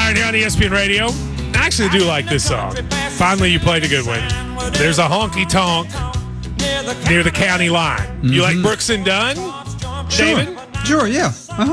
Myron here on ESPN Radio. I actually do like this song. Finally, you played a good one. There's a honky tonk near the county line. Mm-hmm. You like Brooks and Dunn, David? Sure, yeah.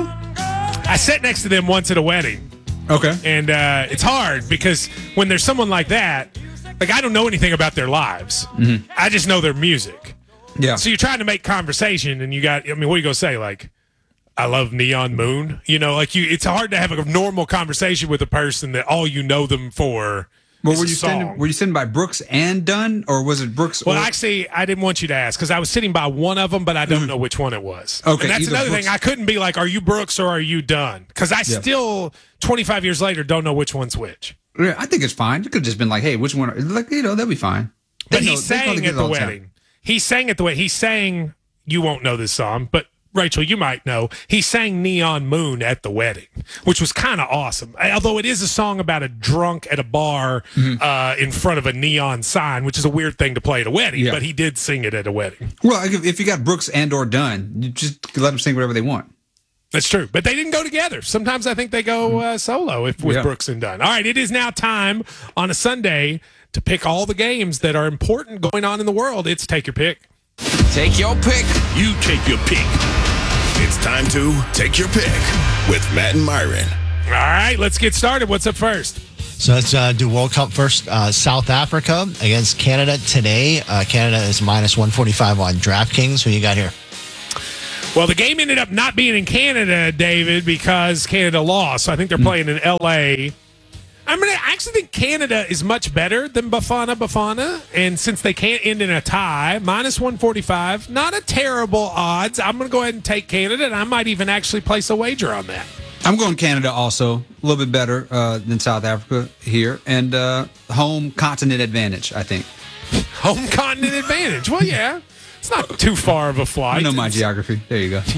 I sat next to them once at a wedding. Okay. And it's hard because when there's someone like that, like I don't know anything about their lives. Mm-hmm. I just know their music. Yeah. So you're trying to make conversation and what are you going to say? Like, I love Neon Moon. It's hard to have a normal conversation with a person that all you know them for. Well, were you sitting by Brooks and Dunn, or was it Brooks? Well, actually, I didn't want you to ask because I was sitting by one of them, but I don't know which one it was. Okay, and that's another Brooks. thing. I couldn't be like, "Are you Brooks or are you Dunn?" Because I still, 25 years later, don't know which one's which. Yeah, I think it's fine. You could have just been like, "Hey, which one?" Like, that'd be fine. But he sang at the wedding. He sang at the wedding. He sang. You won't know this song, but Rachel, you might know. He sang Neon Moon at the wedding, which was kind of awesome. Although it is a song about a drunk at a bar in front of a neon sign, which is a weird thing to play at a wedding, but he did sing it at a wedding. Well, if you got Brooks and or Dunn, you just let them sing whatever they want. That's true. But they didn't go together. Sometimes I think they go solo with Brooks and Dunn. All right, it is now time on a Sunday to pick all the games that are important going on in the world. It's Take Your Pick. Take your pick. You take your pick. It's time to take your pick with Matt and Myron. All right, let's get started. What's up first? So let's do World Cup first. South Africa against Canada today. Canada is minus 145 on DraftKings. Who you got here? Well, the game ended up not being in Canada, David, because Canada lost. So I think they're playing in L.A. I actually think Canada is much better than Bafana. And since they can't end in a tie, minus 145, not a terrible odds. I'm going to go ahead and take Canada, and I might even actually place a wager on that. I'm going Canada also. A little bit better than South Africa here. And home continent advantage, I think. Home continent advantage. Well, yeah. It's not too far of a flight. I know my geography. There you go.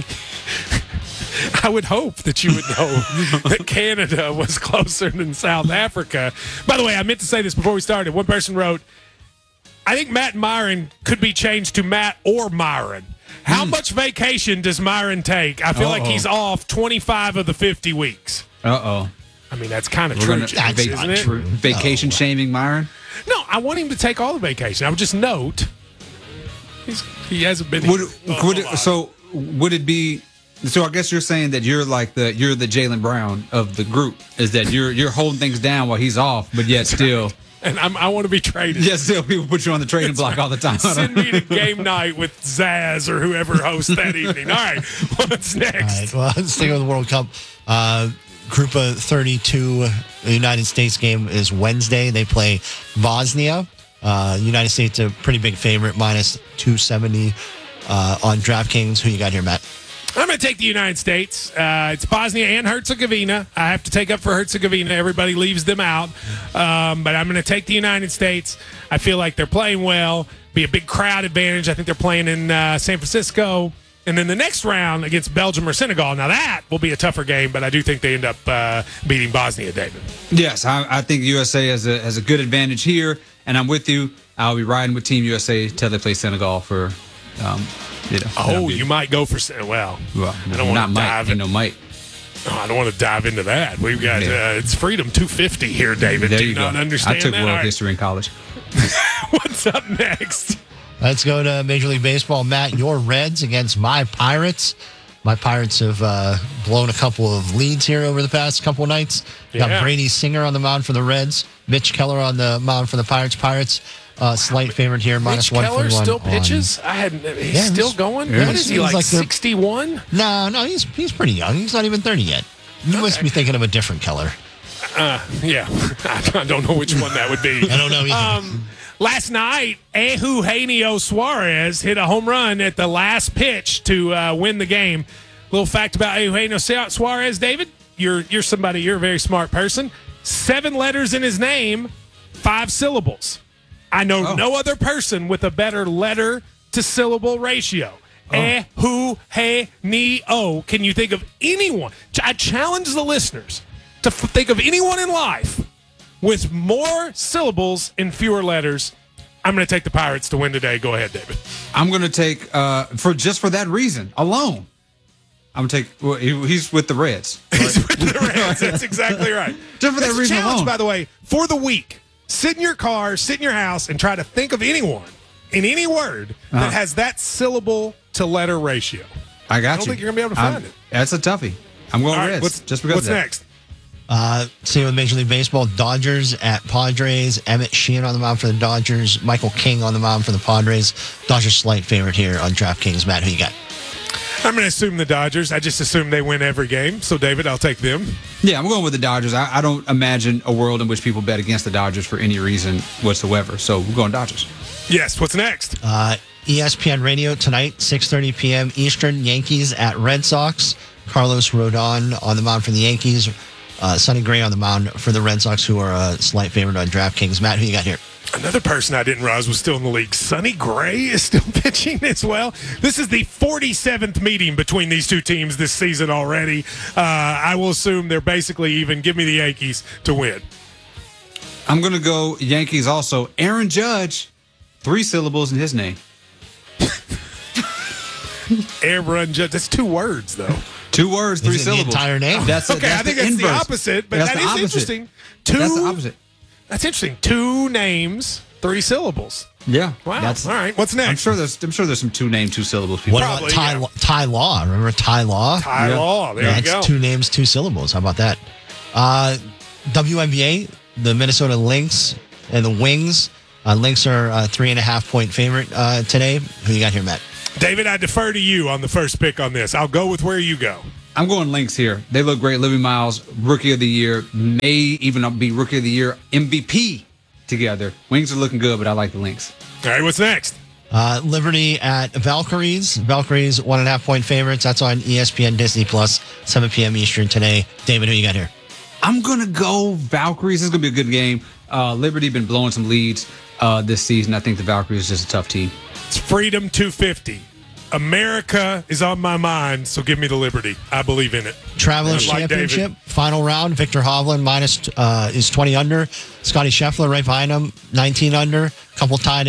I would hope that you would know that Canada was closer than South Africa. By the way, I meant to say this before we started. One person wrote, I think Matt and Myron could be changed to Matt or Myron. How much vacation does Myron take? I feel like he's off 25 of the 50 weeks. Uh-oh. I mean, that's kind of true, isn't it? True. Vacation shaming Myron? No, I want him to take all the vacation. I would just note he hasn't been So would it be... So I guess you're saying that you're the Jaylen Brown of the group, is that you're holding things down while he's off, but yet still. And I want to be traded. Yeah, still people put you on the trading block all the time. Send me to game night with Zaz or whoever hosts that evening. All right, what's next? All right, well, let's take on the World Cup. Group of 32, the United States game is Wednesday. They play Bosnia. United States a pretty big favorite, minus 270 on DraftKings. Who you got here, Matt? I'm going to take the United States. It's Bosnia and Herzegovina. I have to take up for Herzegovina. Everybody leaves them out. But I'm going to take the United States. I feel like they're playing well. Be a big crowd advantage. I think they're playing in San Francisco. And then the next round against Belgium or Senegal. Now, that will be a tougher game, but I do think they end up beating Bosnia, David. Yes, I think USA has a good advantage here, and I'm with you. I'll be riding with Team USA till they play Senegal for you might go for well. I don't want to dive in. No might. Oh, I don't want to dive into that. We've got it's Freedom 250 here, David. There Do you not go. understand I took that? world history in college. What's up next? Let's go to Major League Baseball. Matt, your Reds against my Pirates. My Pirates have blown a couple of leads here over the past couple of nights. Got Brady Singer on the mound for the Reds. Mitch Keller on the mound for the Pirates. Pirates, slight favorite here, minus Mitch 141. Keller still pitches? He's still going? Yeah. What is he, like 61? No, he's pretty young. He's not even 30 yet. You must be thinking of a different Keller. Yeah. I don't know which one that would be. I don't know either. Last night, Eugenio Suarez hit a home run at the last pitch to win the game. Little fact about Eugenio Suarez, David. You're a very smart person. 7 letters in his name, 5 syllables. I know no other person with a better letter to syllable ratio. Eugenio. Can you think of anyone? I challenge the listeners to think of anyone in life with more syllables and fewer letters. I'm going to take the Pirates to win today. Go ahead, David. I'm going to take, for that reason alone, I'm going to take, he's with the Reds. Right? The Reds. That's exactly right. Just for that That's a reason challenge, alone. by the way, for the week. Sit in your car, sit in your house, and try to think of anyone in any word that has that syllable to letter ratio. I got you. I don't think you're going to be able to find it. That's a toughie. I'm going All right, Reds. Just because what's of that. next? Same with Major League Baseball. Dodgers at Padres. Emmett Sheehan on the mound for the Dodgers. Michael King on the mound for the Padres. Dodgers slight favorite here on DraftKings. Matt, who you got? I'm going to assume the Dodgers. I just assume they win every game. So, David, I'll take them. Yeah, I'm going with the Dodgers. I don't imagine a world in which people bet against the Dodgers for any reason whatsoever. So we're going Dodgers. Yes. What's next? ESPN Radio tonight, 6:30 p.m. Eastern. Yankees at Red Sox. Carlos Rodon on the mound for the Yankees. Sonny Gray on the mound for the Red Sox, who are a slight favorite on DraftKings. Matt, who you got here? Another person I didn't realize was still in the league. Sonny Gray is still pitching as well. This is the 47th meeting between these two teams this season already. I will assume they're basically even. Give me the Yankees to win. I'm going to go Yankees also. Aaron Judge, 3 syllables in his name. Aaron Judge. That's 2 words, though. 2 words, 3 Is it the syllables. entire name? That's Okay, I think that's the inverse. opposite, but That's that the is opposite. interesting. That's the opposite. That's interesting. 2 names, 3 syllables. Yeah. Wow. That's, All right. What's next? I'm sure there's some 2 name, 2 syllables people. What Probably, about yeah. Ty Law? Remember Ty Law? Ty Yeah. Law. There you That's go. 2 names, 2 syllables. How about that? WNBA, the Minnesota Lynx and the Wings. Lynx are a 3.5-point favorite today. Who you got here, Matt? David, I defer to you on the first pick on this. I'll go with where you go. I'm going Lynx here. They look great. Living Miles, Rookie of the Year, may even be Rookie of the Year MVP together. Wings are looking good, but I like the Lynx. All right, what's next? Liberty at Valkyries. Valkyries 1.5-point favorites. That's on ESPN Disney Plus, 7 p.m. Eastern today. David, who you got here? I'm going to go Valkyries. This is going to be a good game. Liberty been blowing some leads this season. I think the Valkyries is just a tough team. It's Freedom 250. America is on my mind, so give me the Liberty. I believe in it. Travelers Like Championship, David. final round. Victor Hovland is 20 under. Scotty Scheffler right behind him, 19 under. Couple tied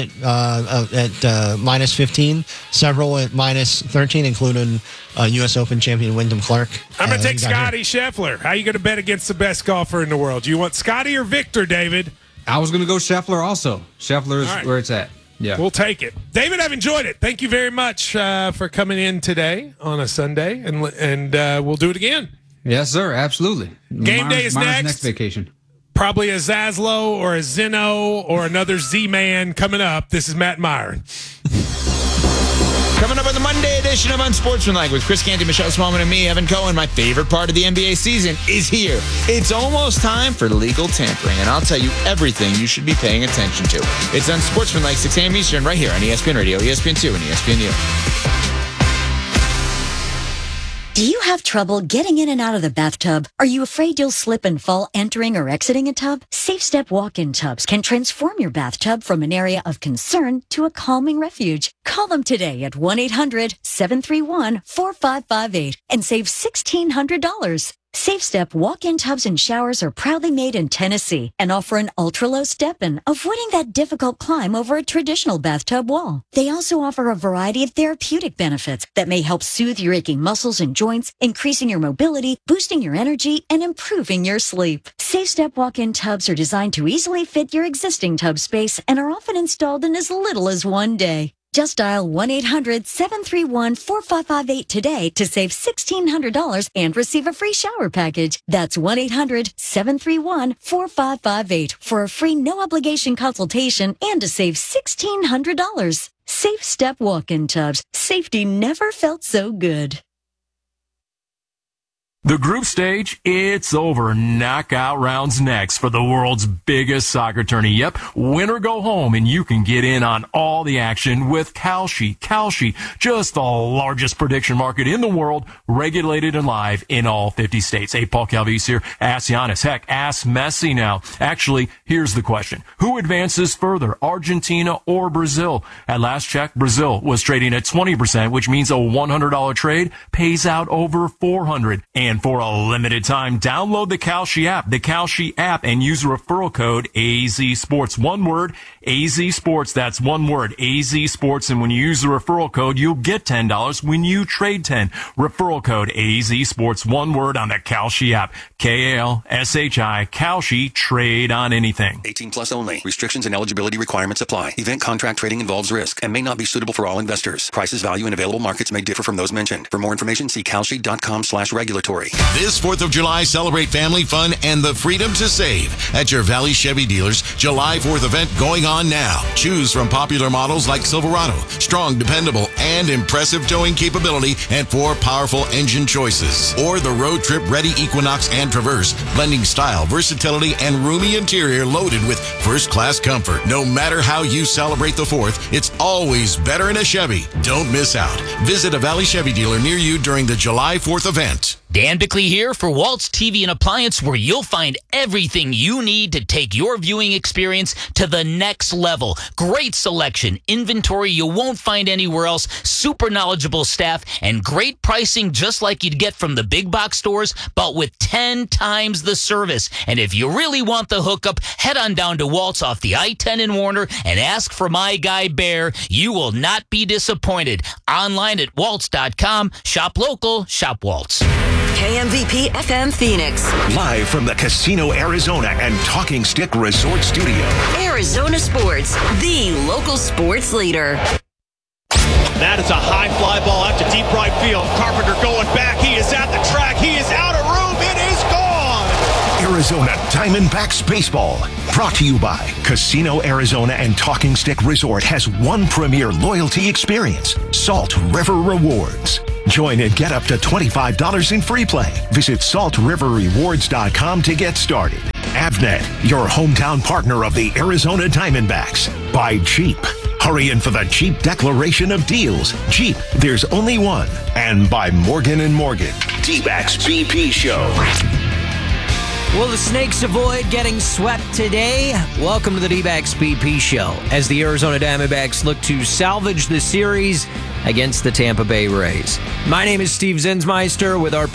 at minus 15. Several at minus 13, including U.S. Open champion Wyndham Clark. I'm going to who take you got Scotty Scheffler. How are you going to bet against the best golfer in the world? Do you want Scotty or Victor, David? I was going to go Scheffler also. Scheffler is All right. where it's at. Yeah. We'll take it. David, I've enjoyed it. Thank you very much for coming in today on a Sunday, and we'll do it again. Yes, sir. Absolutely. Game day is Myers' next. vacation. Probably a Zaslow or a Zeno or another Z-Man coming up. This is Matt Meyer. Coming up on the Monday edition of Unsportsmanlike with Chris Canty, Michelle Smallman, and me, Evan Cohen. My favorite part of the NBA season is here. It's almost time for legal tampering, and I'll tell you everything you should be paying attention to. It's Unsportsmanlike, 6 a.m. Eastern, right here on ESPN Radio, ESPN2, and ESPNU. Do you have trouble getting in and out of the bathtub? Are you afraid you'll slip and fall entering or exiting a tub? Safe Step walk-in tubs can transform your bathtub from an area of concern to a calming refuge. Call them today at 1-800-731-4558 and save $1,600. Safe Step walk-in tubs and showers are proudly made in Tennessee and offer an ultra-low step-in, avoiding that difficult climb over a traditional bathtub wall. They also offer a variety of therapeutic benefits that may help soothe your aching muscles and joints, increasing your mobility, boosting your energy, and improving your sleep. Safe Step walk-in tubs are designed to easily fit your existing tub space and are often installed in as little as 1 day. Just dial 1-800-731-4558 today to save $1,600 and receive a free shower package. That's 1-800-731-4558 for a free no-obligation consultation and to save $1,600. Safe Step walk-in tubs. Safety never felt so good. The group stage, it's over. Knockout rounds next for the world's biggest soccer tourney. Yep, win or go home, and you can get in on all the action with Kalshi. Kalshi, just the largest prediction market in the world, regulated and live in all 50 states. Hey, Paul Calvise here. Ask Giannis. Heck, ask Messi now. Actually, here's the question. Who advances further, Argentina or Brazil? At last check, Brazil was trading at 20%, which means a $100 trade pays out over $400. And for a limited time, download the Kalshi app, and use referral code AZSports. One word, AZ Sports, that's one word, AZ Sports. And when you use the referral code, you'll get $10 when you trade 10. Referral code AZ Sports, one word on the Kalshi app. Kalshi, Kalshi, trade on anything. 18 plus only. Restrictions and eligibility requirements apply. Event contract trading involves risk and may not be suitable for all investors. Prices, value, and available markets may differ from those mentioned. For more information, see kalshi.com/regulatory. This 4th of July, celebrate family fun and the freedom to save at your Valley Chevy dealers. July 4th event going on now. Choose from popular models like Silverado, strong, dependable, and impressive towing capability, and 4 powerful engine choices. Or the road trip ready Equinox and Traverse, blending style, versatility, and roomy interior loaded with first-class comfort. No matter how you celebrate the 4th, it's always better in a Chevy. Don't miss out. Visit a Valley Chevy dealer near you during the July 4th event. Dan Bickley here for Waltz TV and Appliance, where you'll find everything you need to take your viewing experience to the next level. Great selection, inventory you won't find anywhere else, super knowledgeable staff, and great pricing just like you'd get from the big box stores, but with 10 times the service. And if you really want the hookup, head on down to Waltz off the I-10 in Warner and ask for my guy Bear. You will not be disappointed. Online at waltz.com. Shop local, shop Waltz. KMVP FM Phoenix. Live from the Casino Arizona and Talking Stick Resort Studio. Arizona Sports, the local sports leader. That is a high fly ball out to deep right field. Carpenter going back. He is at the track. He is out of room. It is gone. Arizona Diamondbacks Baseball. Brought to you by Casino Arizona and Talking Stick Resort has one premier loyalty experience, Salt River Rewards. Join and get up to $25 in free play. Visit saltriverrewards.com to get started. Avnet, your hometown partner of the Arizona Diamondbacks. By Jeep. Hurry in for the Jeep declaration of deals. Jeep, there's only one. And by Morgan & Morgan. D-Backs BP Show. Will the Snakes avoid getting swept today? Welcome to the D-Backs BP Show as the Arizona Diamondbacks look to salvage the series against the Tampa Bay Rays. My name is Steve Zinsmeister with our